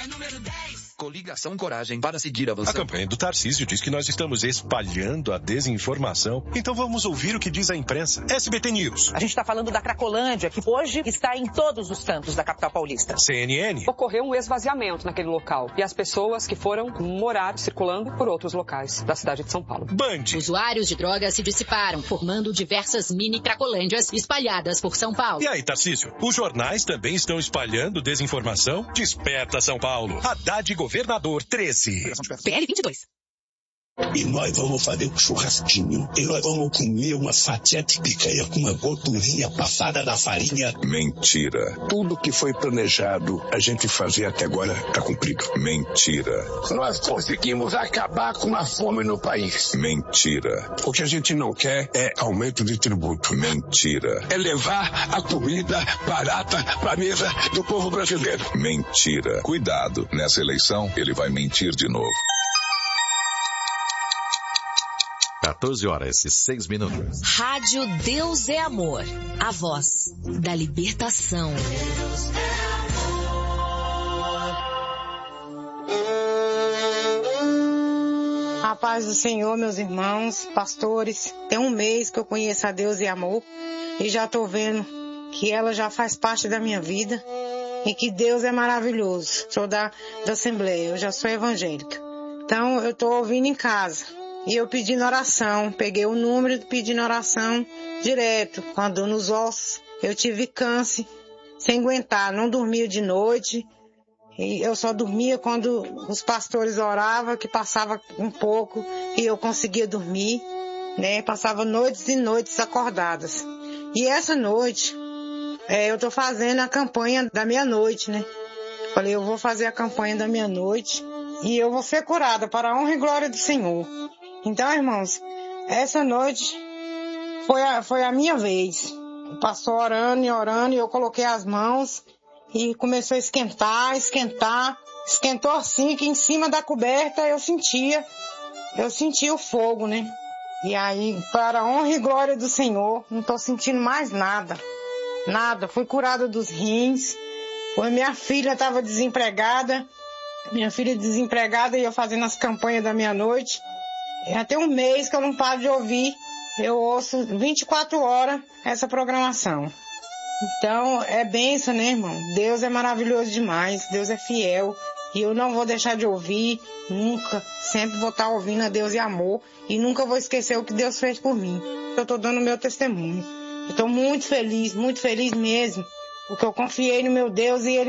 número 10. Coligação Coragem para seguir avançando. A campanha do Tarcísio diz que nós estamos espalhando a desinformação. Então vamos ouvir o que diz a imprensa. SBT News. A gente está falando da Cracolândia, que hoje está em todos os cantos da capital paulista. CNN. Ocorreu um esvaziamento naquele local e as pessoas que foram morar circulando por outros locais da cidade de São Paulo. Band. Usuários de drogas se dissiparam, formando diversas mini Cracolândias espalhadas por São Paulo. E aí, Tarcísio? Os jornais também estão espalhando desinformação? Desperta São Paulo. Haddad Governador 13. PL 22. E nós vamos fazer um churrasquinho. E nós vamos comer uma fatia de picanha com uma gordurinha passada na farinha. Mentira. Tudo que foi planejado a gente fazer até agora está cumprido. Mentira. Nós conseguimos acabar com a fome no país. Mentira. O que a gente não quer é aumento de tributo. Mentira. É levar a comida barata para a mesa do povo brasileiro. Mentira. Cuidado, nessa eleição ele vai mentir de novo. 14h06. Rádio Deus é Amor. A voz da libertação. Deus é amor. A paz do Senhor, meus irmãos, pastores. Tem um mês que eu conheço a Deus é Amor e já estou vendo que ela já faz parte da minha vida e que Deus é maravilhoso. Sou da Assembleia, eu já sou evangélica. Então eu estou ouvindo em casa. E eu pedindo oração, peguei o número e pedindo oração direto. Com a dor nos ossos, eu tive câncer, sem aguentar, não dormia de noite. E eu só dormia quando os pastores oravam, que passava um pouco e eu conseguia dormir, né? Passava noites e noites acordadas. E essa noite, eu estou fazendo a campanha da meia-noite, né? Falei, eu vou fazer a campanha da meia-noite e eu vou ser curada para a honra e glória do Senhor. Então, irmãos, essa noite foi a minha vez. O pastor orando e eu coloquei as mãos e começou a esquentar. Esquentou assim que em cima da coberta eu sentia o fogo, né? E aí, para a honra e glória do Senhor, não estou sentindo mais nada. Nada. Fui curada dos rins. Minha filha estava desempregada. E eu fazendo as campanhas da meia-noite. Tem um mês que eu não paro de ouvir, eu ouço 24 horas essa programação. Então, é bênção, né, irmão? Deus é maravilhoso demais, Deus é fiel. E eu não vou deixar de ouvir, nunca. Sempre vou estar ouvindo a Deus e amor. E nunca vou esquecer o que Deus fez por mim. Eu estou dando o meu testemunho. Eu estou muito feliz mesmo. Porque eu confiei no meu Deus e Ele